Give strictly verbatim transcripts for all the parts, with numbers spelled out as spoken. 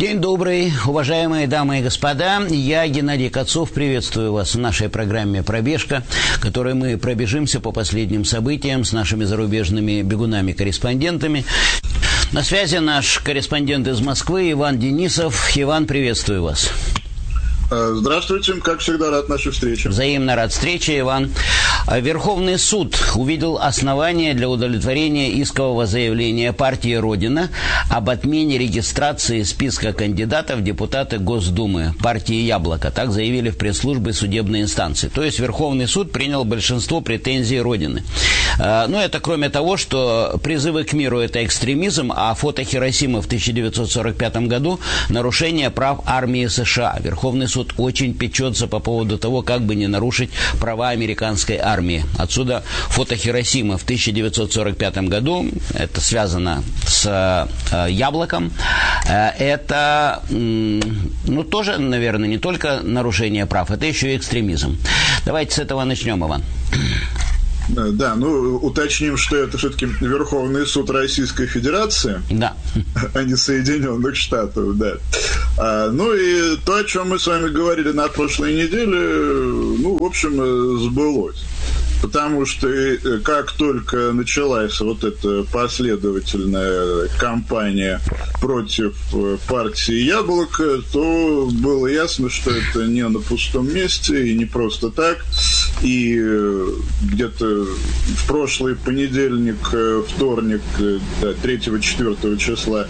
День добрый, уважаемые дамы и господа. Я, Геннадий Кацов, приветствую вас в нашей программе «Пробежка», в которой мы пробежимся по последним событиям с нашими зарубежными бегунами-корреспондентами. На связи наш корреспондент из Москвы Иван Денисов. Иван, приветствую вас. Здравствуйте, как всегда, рад нашей встрече. Взаимно рад встрече, Иван. Верховный суд увидел основания для удовлетворения искового заявления партии «Родина» об отмене регистрации списка кандидатов в депутаты Госдумы партии «Яблоко». Так заявили в пресс-службе судебной инстанции. То есть Верховный суд принял большинство претензий «Родины». Ну, это кроме того, что призывы к миру – это экстремизм, а фото Хиросимы в тысяча девятьсот сорок пятом году – нарушение прав армии США. Верховный суд очень печется по поводу того, как бы не нарушить права американской армии. Отсюда фото Хиросимы в тысяча девятьсот сорок пятом году, это связано с э, яблоком, э, это, э, ну, тоже, наверное, не только нарушение прав, это еще и экстремизм. Давайте с этого начнем, Иван. Да, ну, уточним, что это все-таки Верховный суд Российской Федерации, да, а не Соединенных Штатов, да. А, ну и то, о чем мы с вами говорили на прошлой неделе, ну, в общем, сбылось. Потому что как только началась вот эта последовательная кампания против партии «Яблоко», то было ясно, что это не на пустом месте и не просто так. И где-то в прошлый понедельник, вторник, да, третьего-четвёртого числа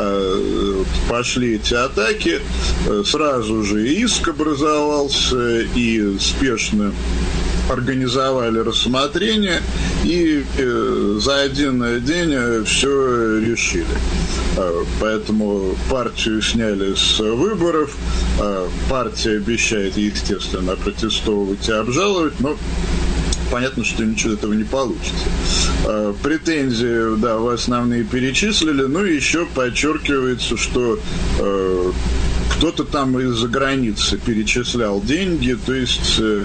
пошли эти атаки. Сразу же иск образовался, и спешно организовали рассмотрение, и э, за один день все решили. Э, поэтому партию сняли с выборов. Э, партия обещает, естественно, протестовывать и обжаловать, но понятно, что ничего этого не получится. Э, претензии, да, в основные перечислили, ну и еще подчеркивается, что э, кто-то там из-за границы перечислял деньги, то есть э,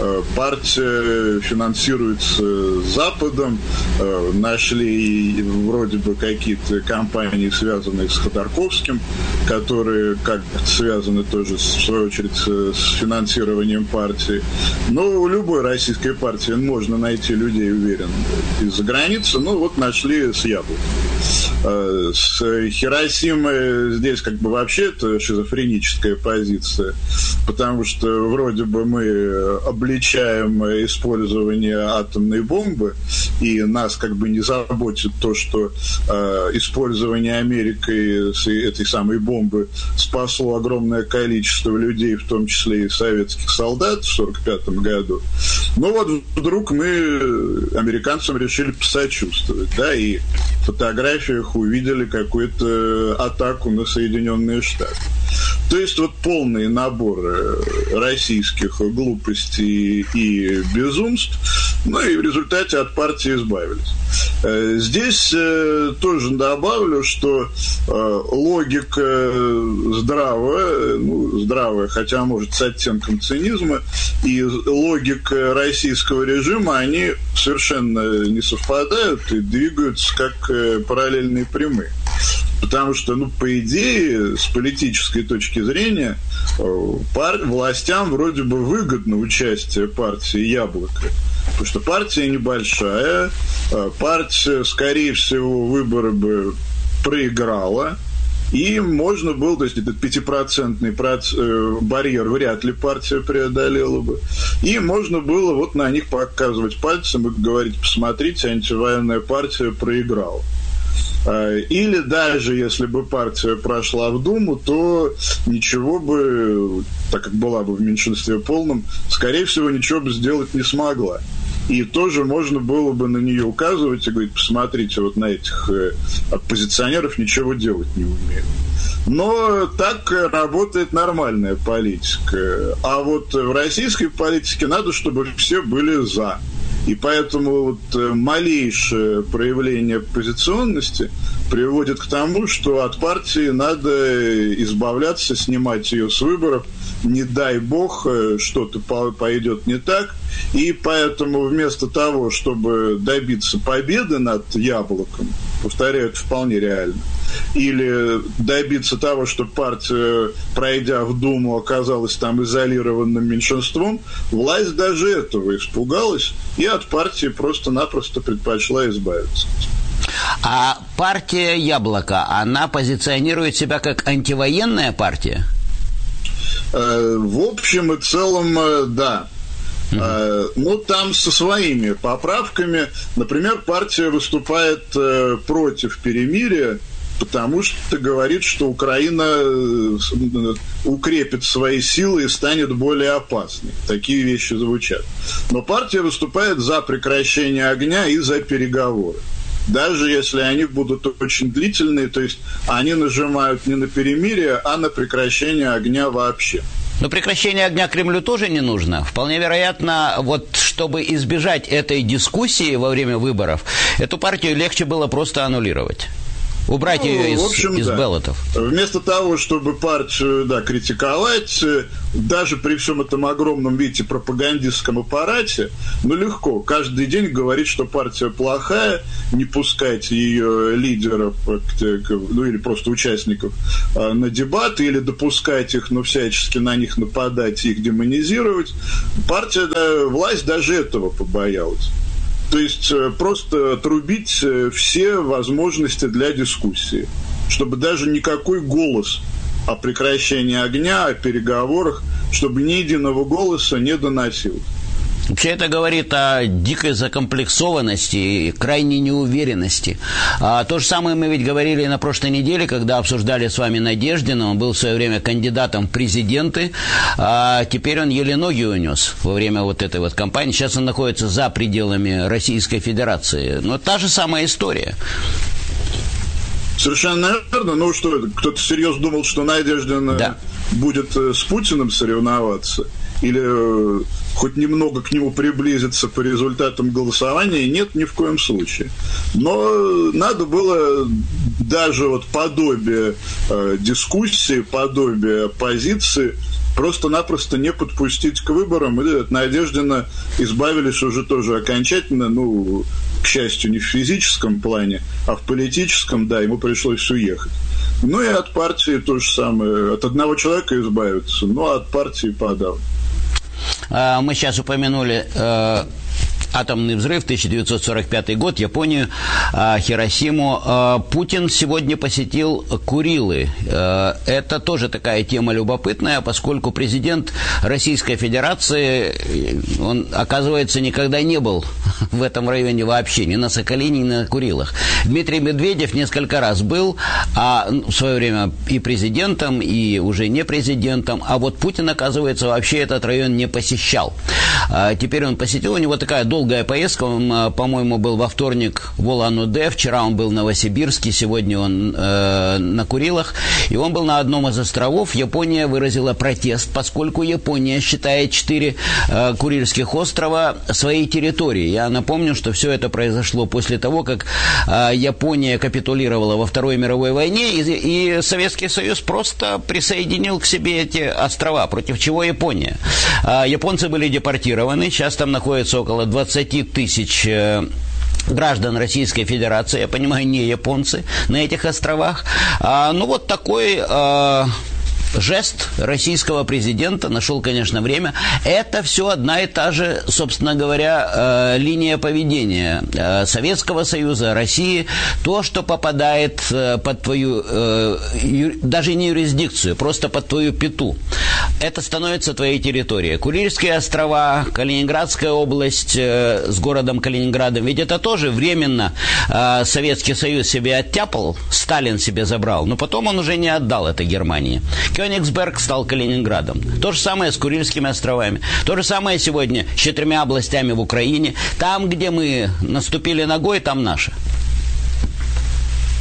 партия финансируется Западом, э, нашли вроде бы какие-то компании, связанные с Ходорковским, которые как-то связаны тоже, в свою очередь, с финансированием партии. Но у любой российской партии можно найти людей, уверен, из-за границы, ну вот нашли с Яблоком. Э, с Хиросимой здесь как бы вообще это шизофреническая позиция, потому что вроде бы мы обличаем использование атомной бомбы, и нас как бы не заботит то, что э, использование Америкой этой самой бомбы спасло огромное количество людей, в том числе и советских солдат в сорок пятом году. Но вот вдруг мы американцам решили посочувствовать, да, и в фотографиях увидели какую-то атаку на Соединенные Штаты. То есть вот полный набор российских глупостей и безумств, ну и в результате от партии избавились. Здесь тоже добавлю, что логика здравая, ну, здравая, хотя, может, с оттенком цинизма, и логика российского режима, они совершенно не совпадают и двигаются как параллельные прямые. Потому что, ну, по идее, с политической точки зрения, пар- властям вроде бы выгодно участие партии «Яблоко». Потому что партия небольшая, партия, скорее всего, выборы бы проиграла, и можно было, то есть этот пятипроцентный барьер вряд ли партия преодолела бы, и можно было вот на них показывать пальцем и говорить: посмотрите, антивоенная партия проиграла. Или даже если бы партия прошла в Думу, то ничего бы, так как была бы в меньшинстве полном, скорее всего, ничего бы сделать не смогла. И тоже можно было бы на нее указывать и говорить: посмотрите, вот на этих оппозиционеров ничего делать не умеют. Но так работает нормальная политика. А вот в российской политике надо, чтобы все были «за». И поэтому вот малейшее проявление оппозиционности приводит к тому, что от партии надо избавляться, снимать ее с выборов. Не дай бог, что-то пойдет не так. И поэтому вместо того, чтобы добиться победы над «Яблоком», Повторяю, это вполне реально. Или добиться того, что партия, пройдя в Думу, оказалась там изолированным меньшинством. Власть даже этого испугалась и от партии просто-напросто предпочла избавиться. А партия «Яблоко», она позиционирует себя как антивоенная партия? В общем и целом, да. Uh-huh. Ну, там со своими поправками. Например, партия выступает против перемирия, потому что говорит, что Украина укрепит свои силы и станет более опасной. Такие вещи звучат. Но партия выступает за прекращение огня и за переговоры. Даже если они будут очень длительные, то есть они нажимают не на перемирие, а на прекращение огня вообще. Но прекращение огня Кремлю тоже не нужно. Вполне вероятно, вот чтобы избежать этой дискуссии во время выборов, эту партию легче было просто аннулировать. Убрать ну, ее из, общем, из да. баллотов. Вместо того, чтобы партию да, критиковать, даже при всем этом огромном, видите, пропагандистском аппарате, ну, легко. Каждый день говорить, что партия плохая, не пускать ее лидеров, ну, или просто участников на дебаты, или допускать их, но всячески на них нападать и их демонизировать. Партия, да, власть даже этого побоялась. То есть просто трубить все возможности для дискуссии, чтобы даже никакой голос о прекращении огня, о переговорах, чтобы ни единого голоса не доносил. Вообще это говорит о дикой закомплексованности и крайней неуверенности. А то же самое мы ведь говорили на прошлой неделе, когда обсуждали с вами Надеждина. Он был в свое время кандидатом в президенты, а теперь он еле ноги унес во время вот этой вот кампании. Сейчас он находится за пределами Российской Федерации. Но та же самая история. Совершенно верно. Ну что, кто-то серьезно думал, что Надеждин да. будет с Путиным соревноваться? Или хоть немного к нему приблизиться по результатам голосования? Нет, ни в коем случае. Но надо было даже вот подобие э, дискуссии, подобие оппозиции просто-напросто не подпустить к выборам. И от Надеждина избавились уже тоже окончательно, ну, к счастью, не в физическом плане, а в политическом, да, ему пришлось уехать. Ну и от партии то же самое. От одного человека избавиться, но от партии подавно. Мы сейчас упомянули э, атомный взрыв, тысяча девятьсот сорок пятый год, Японию, э, Хиросиму. Э, Путин сегодня посетил Курилы. Э, это тоже такая тема любопытная, поскольку президент Российской Федерации, он, оказывается, никогда не был в этом районе вообще, ни на Сахалине, ни на Курилах. Дмитрий Медведев несколько раз был, а в свое время и президентом, и уже не президентом, а вот Путин, оказывается, вообще этот район не посещал. А теперь он посетил, у него такая долгая поездка, он, по-моему, был во вторник в Улан-Удэ, вчера он был в Новосибирске, сегодня он э, на Курилах, и он был на одном из островов. Япония выразила протест, поскольку Япония считает четыре э, Курильских острова своей территорией. Я напомню, что все это произошло после того, как э, Япония капитулировала во Второй мировой войне, и, и Советский Союз просто присоединил к себе эти острова, против чего Япония. Э, японцы были депортированы, сейчас там находится около двадцать тысяч э, граждан Российской Федерации, я понимаю, не японцы, на этих островах. А, ну вот такой... Э, жест российского президента нашел, конечно, время. Это все одна и та же, собственно говоря, э, линия поведения э, Советского Союза, России. То, что попадает э, под твою, э, ю, даже не юрисдикцию, просто под твою пяту, это становится твоей территорией. Курильские острова, Калининградская область э, с городом Калининградом, ведь это тоже временно э, Советский Союз себе оттяпал, Сталин себе забрал, но потом он уже не отдал это Германии. Кёнигсберг стал Калининградом. То же самое с Курильскими островами. То же самое сегодня с четырьмя областями в Украине. Там, где мы наступили ногой, там наше.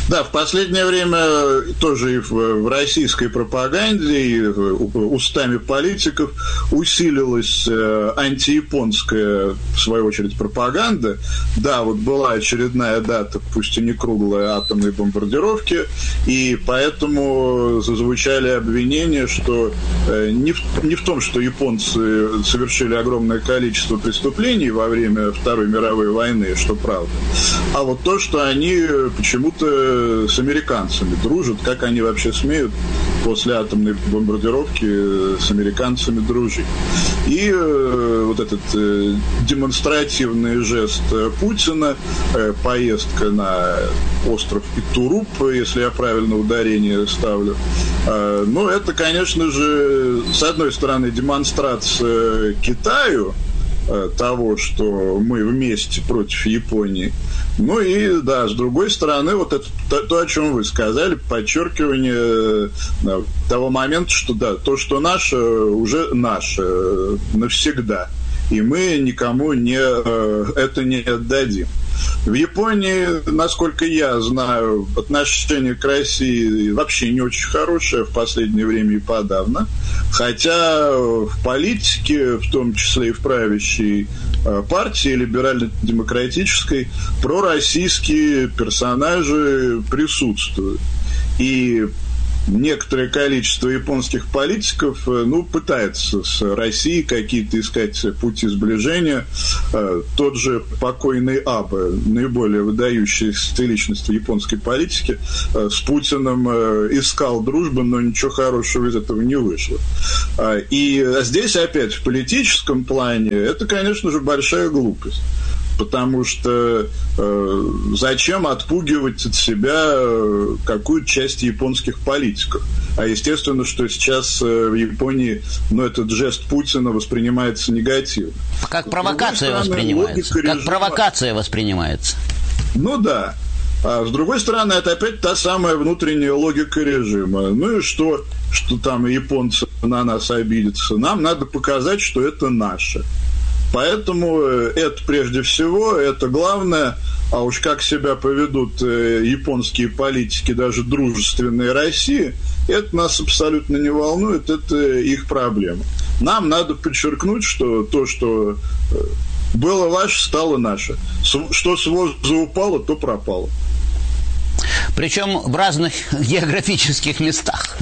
Да, в последнее время тоже и в, в российской пропаганде, и устами политиков усилилась э, антияпонская, в свою очередь, пропаганда. Да, вот была очередная дата, пусть и не круглая, атомной бомбардировки, и поэтому зазвучали обвинения, что э, не, в, не в том, что японцы совершили огромное количество преступлений во время Второй мировой войны, что правда, а вот то, что они почему-то с американцами дружат, как они вообще смеют после атомной бомбардировки с американцами дружить. И э, вот этот э, демонстративный жест Путина, э, поездка на остров Итуруп, если я правильно ударение ставлю, э, ну, это, конечно же, с одной стороны, демонстрация Китаю э, того, что мы вместе против Японии. Ну и, да, с другой стороны, вот это то, то, о чем вы сказали, подчеркивание да, того момента, что, да, то, что наше, уже наше навсегда, и мы никому не, это не отдадим. В Японии, насколько я знаю, отношение к России вообще не очень хорошее, в последнее время и подавно. Хотя в политике, в том числе и в правящей партии либерально-демократической, пророссийские персонажи присутствуют. И некоторое количество японских политиков, ну, пытается с Россией какие-то искать пути сближения. Тот же покойный Абе, наиболее выдающаяся личность в японской политике, с Путиным искал дружбы, но ничего хорошего из этого не вышло. И здесь опять в политическом плане это, конечно же, большая глупость. Потому что э, зачем отпугивать от себя э, какую-то часть японских политиков? А естественно, что сейчас э, в Японии, ну, этот жест Путина воспринимается негативно. Как провокация стороны, воспринимается. Как режима... провокация воспринимается. Ну да. А с другой стороны, это опять та самая внутренняя логика режима. Ну и что, что там японцы на нас обидятся? Нам надо показать, что это наше. Поэтому это прежде всего, это главное, а уж как себя поведут японские политики, даже дружественные России, это нас абсолютно не волнует, это их проблема. Нам надо подчеркнуть, что то, что было ваше, стало наше. Что с воза упало, то пропало. Причем в разных географических местах.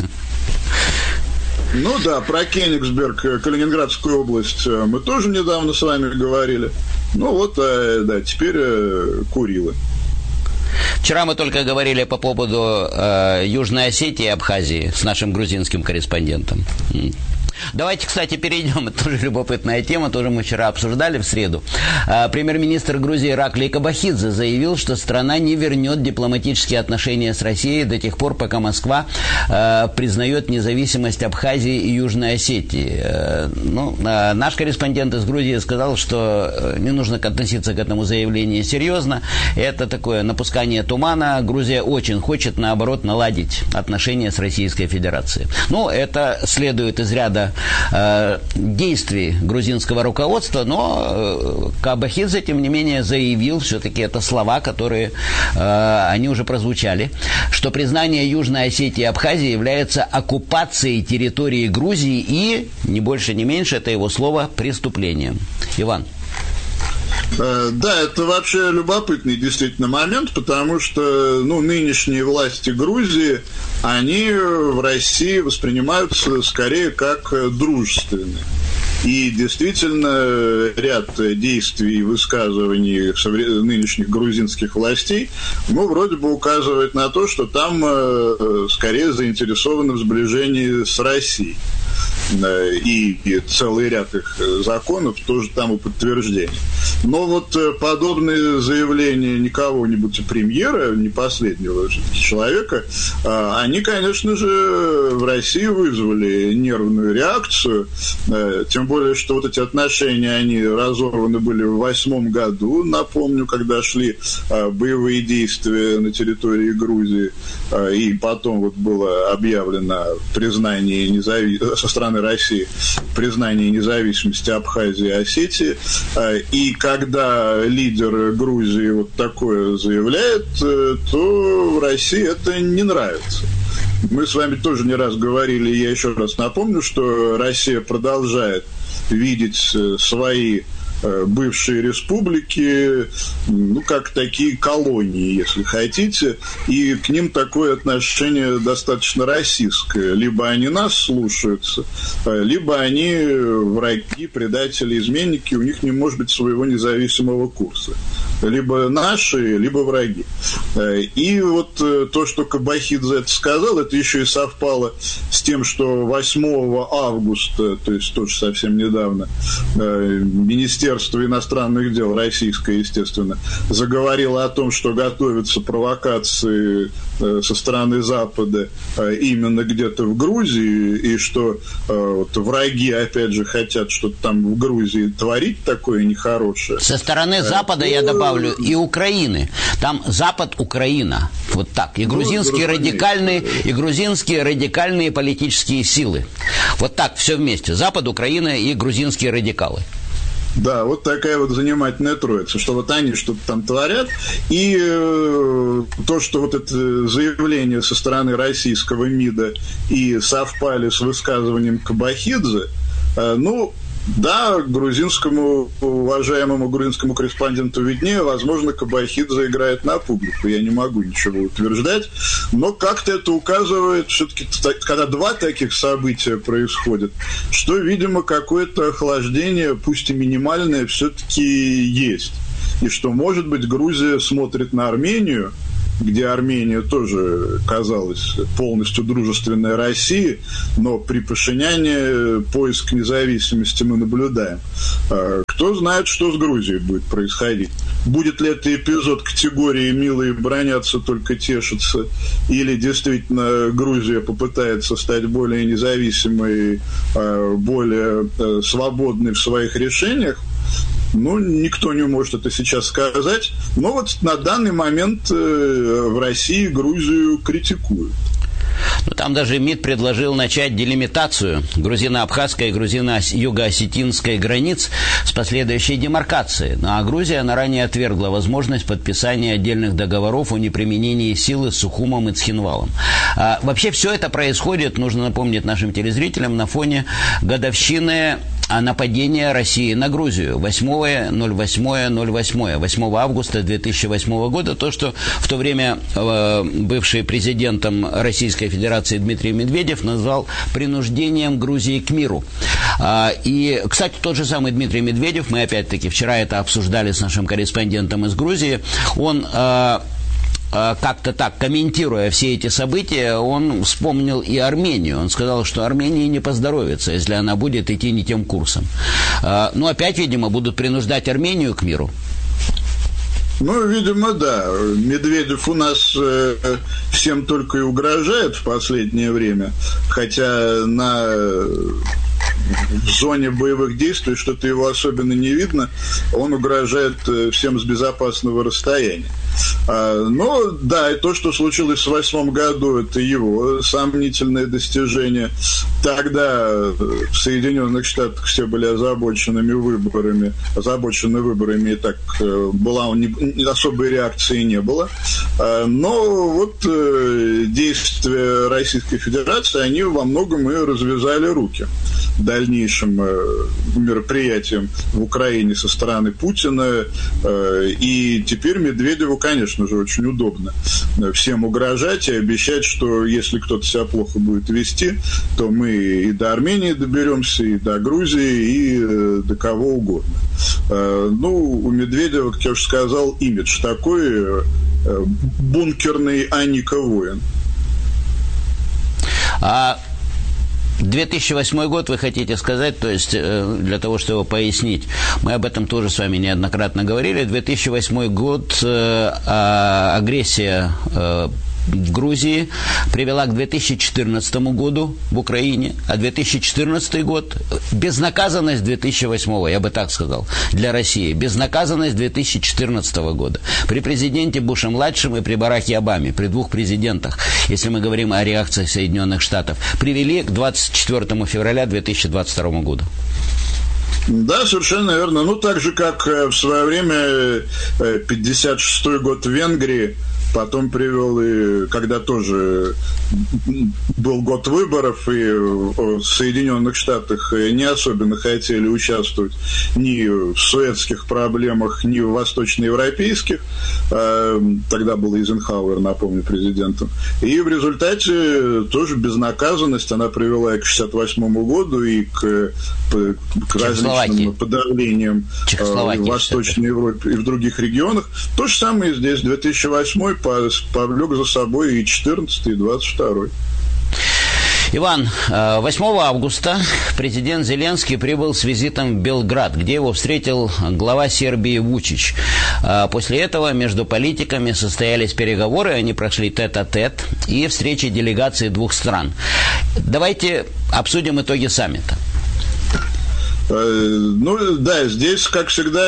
Ну да, про Кенигсберг, Калининградскую область мы тоже недавно с вами говорили. Ну вот, да, теперь Курилы. Вчера мы только говорили по поводу э, Южной Осетии и Абхазии с нашим грузинским корреспондентом. Давайте, кстати, перейдем. Это тоже любопытная тема, тоже мы вчера обсуждали в среду. Премьер-министр Грузии Ираклий Кобахидзе заявил, что страна не вернет дипломатические отношения с Россией до тех пор, пока Москва признает независимость Абхазии и Южной Осетии. Ну, наш корреспондент из Грузии сказал, что не нужно относиться к этому заявлению серьезно. Это такое напускание тумана. Грузия очень хочет, наоборот, наладить отношения с Российской Федерацией. Ну, это следует из ряда действий грузинского руководства, но Кобахидзе, тем не менее, заявил, все-таки это слова, которые э, они уже прозвучали, что признание Южной Осетии и Абхазии является оккупацией территории Грузии и, ни больше, ни меньше, это его слово, преступлением. Иван. Да, это вообще любопытный действительно момент, потому что ну, нынешние власти Грузии, они в России воспринимаются скорее как дружественные. И действительно ряд действий и высказываний нынешних грузинских властей, ну, вроде бы указывает на то, что там скорее заинтересованы в сближении с Россией. И, и целый ряд их законов тоже тому подтверждение. Но вот подобные заявления не кого-нибудь премьера, не последнего человека, они, конечно же, в России вызвали нервную реакцию, тем более, что вот эти отношения, они разорваны были в восьмом году, напомню, когда шли боевые действия на территории Грузии, и потом вот было объявлено признание независимости со стороны России признание независимости Абхазии и Осетии. И как когда лидер Грузии вот такое заявляет, то России это не нравится. Мы с вами тоже не раз говорили, я еще раз напомню, что Россия продолжает видеть свои бывшие республики, ну, как такие колонии, если хотите, и к ним такое отношение достаточно российское. Либо они нас слушаются, либо они враги, предатели, изменники, у них не может быть своего независимого курса. Либо наши, либо враги. И вот то, что Кабахидзе это сказал, это еще и совпало с тем, что восьмого августа, то есть тоже совсем недавно, Министерство иностранных дел, российское, естественно, заговорило о том, что готовятся провокации со стороны Запада именно где-то в Грузии, и что вот, враги, опять же, хотят что-то там в Грузии творить такое нехорошее. Со стороны Запада, я добавлю, и Украины. Там Запад, Украина. Вот так. И грузинские ну, радикальные, и грузинские радикальные политические силы. Вот так, все вместе. Запад, Украина и грузинские радикалы. Да, вот такая вот занимательная троица, что вот они что-то там творят, и э, то, что вот это заявление со стороны российского МИДа и совпали с высказыванием Кабахидзе, э, ну, да, грузинскому, уважаемому грузинскому корреспонденту виднее, возможно, Кабахидзе играет на публику, я не могу ничего утверждать, но как-то это указывает, все-таки, когда два таких события происходят, что, видимо, какое-то охлаждение, пусть и минимальное, все-таки есть, и что, может быть, Грузия смотрит на Армению, где Армения тоже казалась полностью дружественной России, но при Пашиняне поиск независимости мы наблюдаем. Кто знает, что с Грузией будет происходить. Будет ли это эпизод категории «милые бронятся, только тешатся», или действительно Грузия попытается стать более независимой, более свободной в своих решениях, ну, никто не может это сейчас сказать. Но вот на данный момент в России Грузию критикуют. Ну, там даже МИД предложил начать делимитацию грузино-абхазской и грузино-юго-осетинской границ с последующей демаркацией. Ну, а Грузия, она ранее отвергла возможность подписания отдельных договоров о неприменении силы с Сухумом и Цхинвалом. А, вообще все это происходит, нужно напомнить нашим телезрителям, на фоне годовщины нападения России на Грузию восьмого августа две тысячи восьмого года, то, что в то время э, бывший президентом Российской Федерации Дмитрий Медведев назвал принуждением Грузии к миру. А, и, кстати, тот же самый Дмитрий Медведев, мы опять-таки вчера это обсуждали с нашим корреспондентом из Грузии, он... Э, как-то так, комментируя все эти события, он вспомнил и Армению. Он сказал, что Армении не поздоровится, если она будет идти не тем курсом. Ну, опять, видимо, будут принуждать Армению к миру. Ну, видимо, да. Медведев у нас э, всем только и угрожает в последнее время, хотя на... в зоне боевых действий что-то его особенно не видно, он угрожает всем с безопасного расстояния. Но, да, и то, что случилось в восьмом году, это его сомнительное достижение. Тогда в Соединенных Штатах все были озабоченными выборами, озабочены выборами, и так была особой реакции не было. Но вот действия Российской Федерации, они во многом и развязали руки дальнейшим мероприятиям в Украине со стороны Путина, и теперь Медведеву, конечно же, очень удобно всем угрожать и обещать, что если кто-то себя плохо будет вести, то мы и до Армении доберемся, и до Грузии, и до кого угодно. Ну, у Медведева, как я уже сказал, имидж такой бункерный Аника-воин. А две тысячи восьмой год, вы хотите сказать, то есть для того, чтобы его пояснить, мы об этом тоже с вами неоднократно говорили. две тысячи восьмой год, э, агрессия э, в Грузии привела к две тысячи четырнадцатому году в Украине, а две тысячи четырнадцатый год, безнаказанность две тысячи восьмого, я бы так сказал, для России, безнаказанность две тысячи четырнадцатого года. При президенте Буше-младшем и при Бараке Обаме, при двух президентах, если мы говорим о реакции Соединенных Штатов, привели к двадцать четвёртому февраля две тысячи двадцать второму году. Да, совершенно верно. Ну, так же, как в свое время пятьдесят шестой год в Венгрии, потом привел и, когда тоже был год выборов, и в Соединенных Штатах не особенно хотели участвовать ни в суэцких проблемах, ни в восточноевропейских. Тогда был Эйзенхауэр, напомню, президентом. И в результате тоже безнаказанность, она привела и к шестьдесят восьмому году, и к, к различным подавлениям в Восточной Европе и в других регионах. То же самое и здесь. две тысячи восьмой повлек за собой и четырнадцатый, и двадцать второй. Иван, восьмого августа президент Зеленский прибыл с визитом в Белград, где его встретил глава Сербии Вучич. После этого между политиками состоялись переговоры, они прошли тет-а-тет и встречи делегаций двух стран. Давайте обсудим итоги саммита. Ну, да, здесь, как всегда,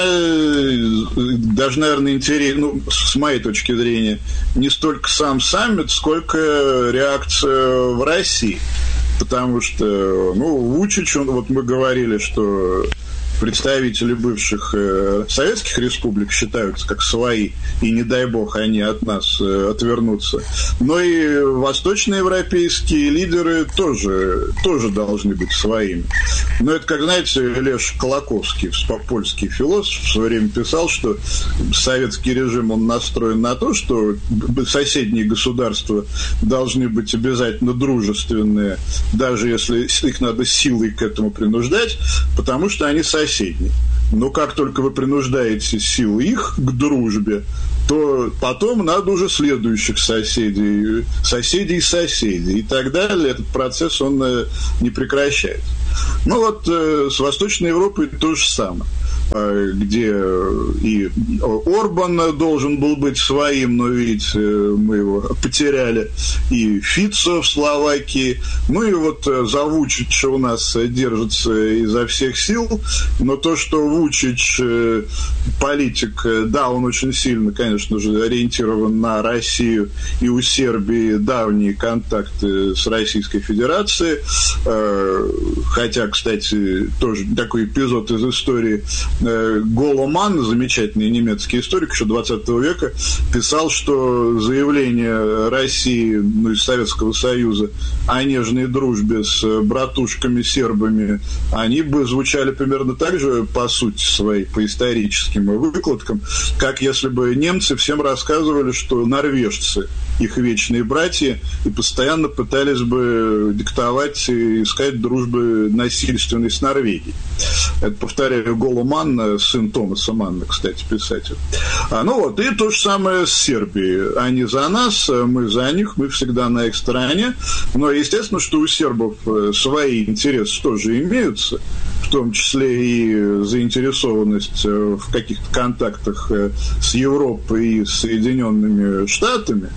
даже, наверное, интересно, ну, с моей точки зрения, не столько сам саммит, сколько реакция в России. Потому что, ну, Вучич, он, вот мы говорили, что представители бывших э, советских республик считаются как свои, и не дай бог они от нас э, отвернутся. Но и восточноевропейские лидеры тоже, тоже должны быть своими. Но это, как знаете, Леш Колоковский, польский философ, в свое время писал, что советский режим, он настроен на то, что соседние государства должны быть обязательно дружественные, даже если их надо силой к этому принуждать, потому что они соседи. Соседние. Но как только вы принуждаете силы их к дружбе, то потом надо уже следующих соседей, соседей соседей и так далее. Этот процесс, он не прекращается. Ну вот с Восточной Европой то же самое, где и Орбан должен был быть своим, но, видите, мы его потеряли, и Фицо в Словакии, ну и вот за Вучича у нас держится изо всех сил, но то, что Вучич политик, да, он очень сильно, конечно же, ориентирован на Россию, и у Сербии давние контакты с Российской Федерацией, хотя, кстати, тоже такой эпизод из истории. Голо Манн, замечательный немецкий историк еще двадцатого века, писал, что заявление России, ну, из Советского Союза о нежной дружбе с братушками-сербами, они бы звучали примерно так же, по сути своей, по историческим выкладкам, как если бы немцы всем рассказывали, что норвежцы их вечные братья, и постоянно пытались бы диктовать и искать дружбы насильственной с Норвегией. Это, повторяю, Голо Манн, сын Томаса Манна, кстати, писатель. А, ну вот, и то же самое с Сербией. Они за нас, мы за них, мы всегда на их стороне. Но, естественно, что у сербов свои интересы тоже имеются, в том числе и заинтересованность в каких-то контактах с Европой и с Соединенными Штатами,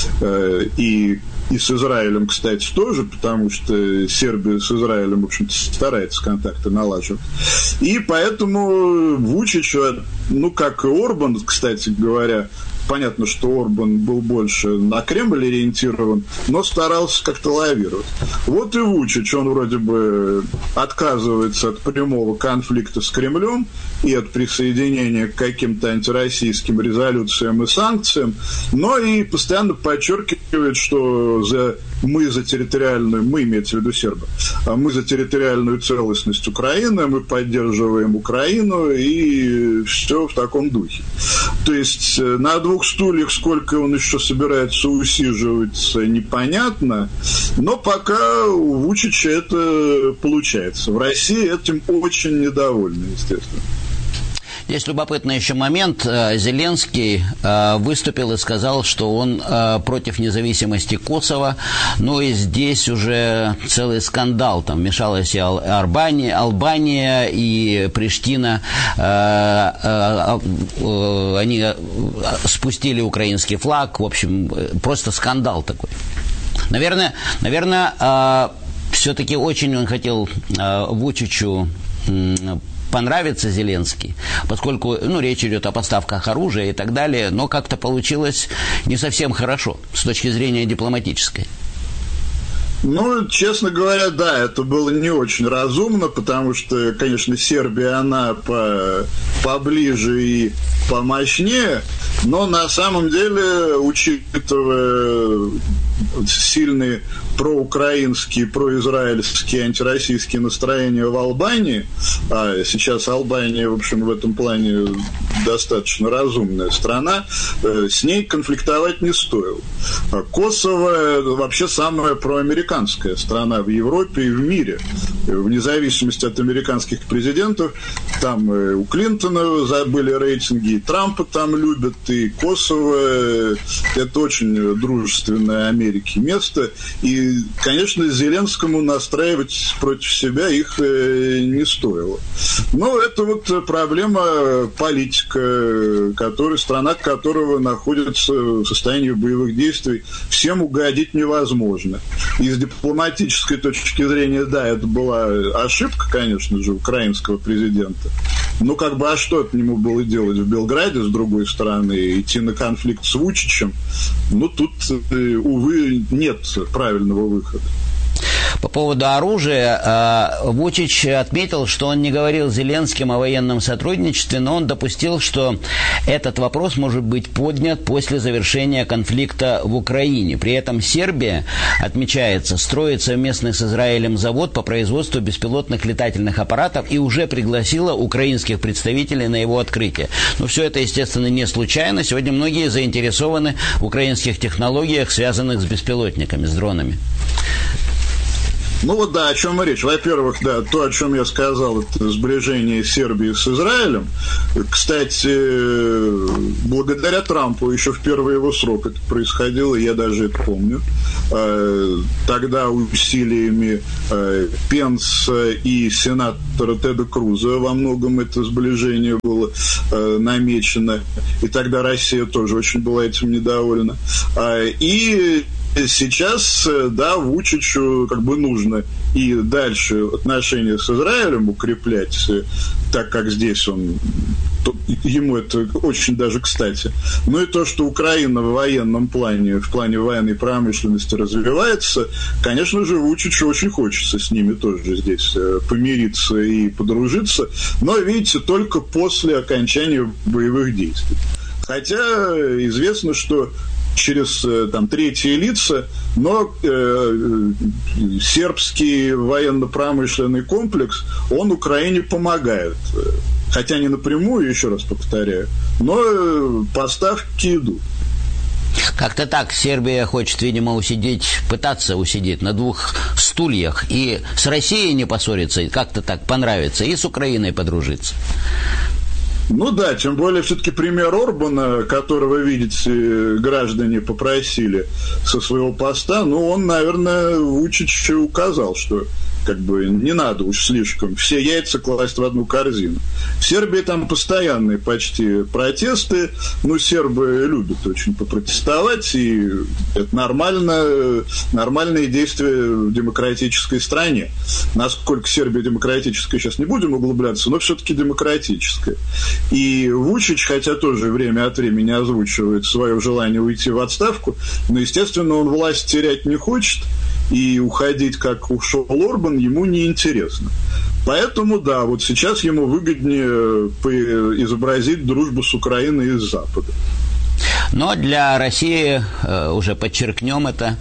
и И с Израилем, кстати, тоже, потому что Сербия с Израилем, в общем-то, старается контакты налаживать. И поэтому Вучич, ну, как и Орбан, кстати говоря, понятно, что Орбан был больше на Кремль ориентирован, но старался как-то лавировать. Вот и Вучич, он вроде бы отказывается от прямого конфликта с Кремлем и от присоединения к каким-то антироссийским резолюциям и санкциям, но и постоянно подчеркивает, что за, мы за территориальную, мы, имеется в виду сербы, мы за территориальную целостность Украины, мы поддерживаем Украину, и все в таком духе. То есть на двух стульях сколько он еще собирается усиживаться, непонятно, но пока у Вучича это получается. В России этим очень недовольны, естественно. Здесь любопытный еще момент. Зеленский выступил и сказал, что он против независимости Косово. Ну и здесь уже целый скандал. Там вмешалась и Албания, Албания и Приштина. Они спустили украинский флаг. В общем, просто скандал такой. Наверное, наверное, все-таки очень он хотел Вучичу понравится Зеленский, поскольку, ну, речь идет о поставках оружия и так далее, но как-то получилось не совсем хорошо с точки зрения дипломатической. Ну, честно говоря, да, это было не очень разумно, потому что, конечно, Сербия, она по, поближе и помощнее, но на самом деле, учитывая сильные проукраинские, произраильские, антироссийские настроения в Албании, а сейчас Албания, в общем, в этом плане достаточно разумная страна, с ней конфликтовать не стоило. Косово вообще самая проамериканская страна в Европе и в мире. Вне зависимости от американских президентов, там у Клинтона были рейтинги, и Трампа там любят, и Косово – это очень дружественное Америке место. И, конечно, Зеленскому настраивать против себя их не стоило. Но это вот проблема политика, который, страна которого находится в состоянии боевых действий. Всем угодить невозможно. И с дипломатической точки зрения, да, это была ошибка, конечно же, украинского президента. Но как бы, а что от нему было делать в Белграде, с другой стороны, идти на конфликт с Вучичем? Ну, тут, увы, нет правильного выхода. По поводу оружия, Вучич отметил, что он не говорил с Зеленским о военном сотрудничестве, но он допустил, что этот вопрос может быть поднят после завершения конфликта в Украине. При этом Сербия, отмечается, строит совместный с Израилем завод по производству беспилотных летательных аппаратов и уже пригласила украинских представителей на его открытие. Но все это, естественно, не случайно. Сегодня многие заинтересованы в украинских технологиях, связанных с беспилотниками, с дронами. Ну вот да, о чем и речь. Во-первых, да, то, о чем я сказал, это сближение Сербии с Израилем. Кстати, благодаря Трампу еще в первый его срок это происходило, я даже это помню. Тогда усилиями Пенса и сенатора Теда Круза во многом это сближение было намечено. И тогда Россия тоже очень была этим недовольна. И сейчас, да, Вучичу как бы нужно и дальше отношения с Израилем укреплять, так как здесь он, ему это очень даже кстати. Ну и то, что Украина в военном плане, в плане военной промышленности развивается, конечно же, Вучичу очень хочется с ними тоже здесь помириться и подружиться, но, видите, только после окончания боевых действий. Хотя известно, что через там, третьи лица, но э, сербский военно-промышленный комплекс, он Украине помогает. Хотя не напрямую, еще раз повторяю, но поставки идут. Как-то так Сербия хочет, видимо, усидеть, пытаться усидеть на двух стульях и с Россией не поссориться, и как-то так понравится, и с Украиной подружиться. Ну да, тем более все-таки пример Орбана, которого, видите, граждане попросили со своего поста, ну он, наверное, Вучич указал, что как бы не надо уж слишком все яйца класть в одну корзину. В Сербии там постоянные почти протесты, ну, сербы любят очень попротестовать, и это нормально, нормальные действия в демократической стране. Насколько Сербия демократическая, сейчас не будем углубляться, но все-таки демократическая. И Вучич, хотя тоже время от времени озвучивает свое желание уйти в отставку, но, естественно, он власть терять не хочет, и уходить, как ушел Орбан, ему неинтересно. Поэтому, да, вот сейчас ему выгоднее изобразить дружбу с Украиной из Запада. Но для России, уже подчеркнем это,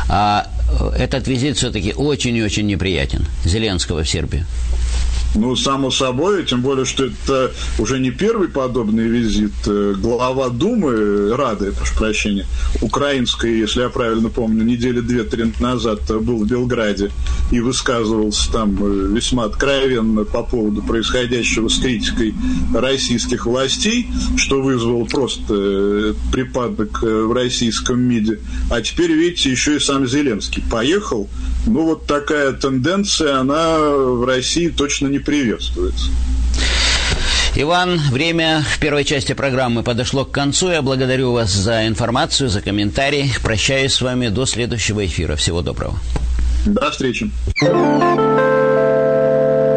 этот визит все-таки очень и очень неприятен, Зеленского в Сербию. Ну, само собой, тем более, что это уже не первый подобный визит. Глава Думы, Рады, прошу прощения, украинской, если я правильно помню, недели две-три назад был в Белграде и высказывался там весьма откровенно по поводу происходящего с критикой российских властей, что вызвало просто припадок в российском МИДе. А теперь, видите, еще и сам Зеленский поехал. Ну, вот такая тенденция, она в России точно не приветствуется. Иван, время в первой части программы подошло к концу. Я благодарю вас за информацию, за комментарии. Прощаюсь с вами до следующего эфира. Всего доброго. До встречи.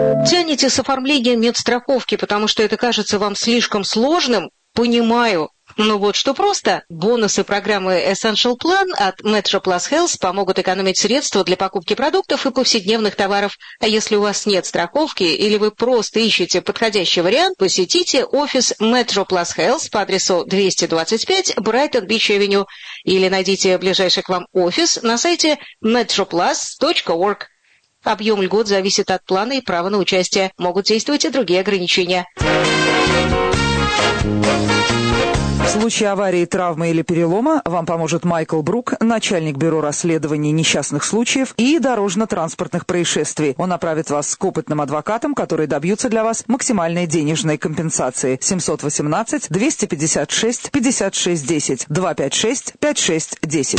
Тянете с оформлением медстраховки, потому что это кажется вам слишком сложным? Понимаю. Ну вот что просто. Бонусы программы Essential Plan от Metro Plus Health помогут экономить средства для покупки продуктов и повседневных товаров. А если у вас нет страховки или вы просто ищете подходящий вариант, посетите офис Metro Plus Health по адресу двести двадцать пять Brighton Beach Avenue или найдите ближайший к вам офис на сайте metroplus точка org. Объем льгот зависит от плана и права на участие. Могут действовать и другие ограничения. В случае аварии, травмы или перелома вам поможет Майкл Брук, начальник бюро расследований несчастных случаев и дорожно-транспортных происшествий. Он направит вас к опытным адвокатам, которые добьются для вас максимальной денежной компенсации. семьсот восемнадцать двести пятьдесят шесть пятьдесят шесть десять два пять шесть пять шесть десять.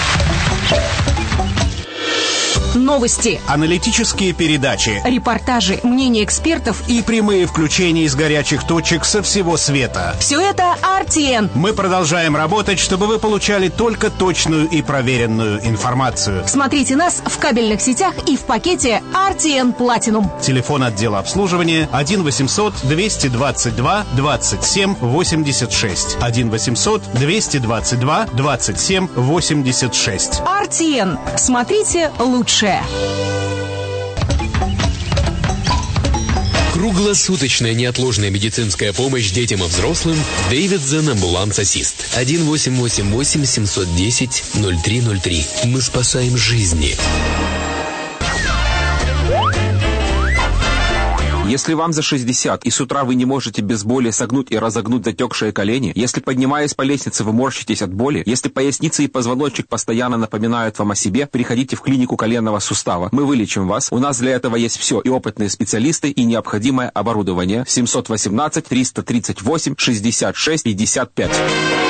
Новости, аналитические передачи, репортажи, мнения экспертов и прямые включения из горячих точек со всего света. Все это ар ти эн. Мы продолжаем работать, чтобы вы получали только точную и проверенную информацию. Смотрите нас в кабельных сетях и в пакете ар ти эн Platinum. Телефон отдела обслуживания один восемьсот двести двадцать два двадцать семь восемьдесят шесть. один восемьсот двести двадцать два двадцать семь восемьдесят шесть. ар ти эн. Смотрите лучше. Круглосуточная неотложная медицинская помощь детям и взрослым. Davidson Ambulance Assist. один восемь восемь восемь семь один ноль ноль три ноль три. Мы спасаем жизни. Если вам за шестьдесят и с утра вы не можете без боли согнуть и разогнуть затекшие колени, если, поднимаясь по лестнице, вы морщитесь от боли, если поясница и позвоночник постоянно напоминают вам о себе, приходите в клинику коленного сустава. Мы вылечим вас. У нас для этого есть все, и опытные специалисты, и необходимое оборудование. семь один восемь триста тридцать восемь шестьдесят шесть пятьдесят пять.